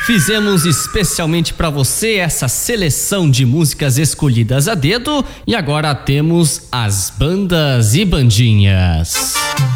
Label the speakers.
Speaker 1: Fizemos especialmente para você essa seleção de músicas escolhidas a dedo e agora temos as bandas e bandinhas.